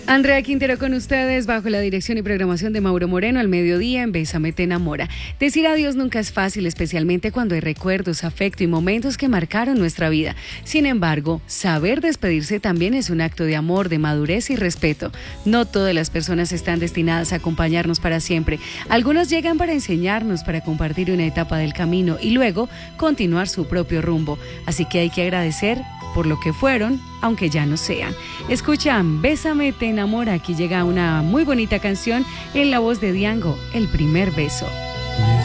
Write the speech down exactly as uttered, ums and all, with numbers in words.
Andrea Quintero con ustedes bajo la dirección y programación de Mauro Moreno al mediodía en Bésame te enamora. Decir adiós nunca es fácil, especialmente cuando hay recuerdos, afecto y momentos que marcaron nuestra vida. Sin embargo, saber despedirse también es un acto de amor, de madurez y respeto. No todas las personas están destinadas a acompañarnos para siempre. Algunas llegan para enseñarnos, para compartir una etapa del camino y luego continuar su propio rumbo. Así que hay que agradecer por lo que fueron, aunque ya no sean. Escuchan Bésame te enamora. Aquí llega una muy bonita canción en la voz de Diango, El primer beso.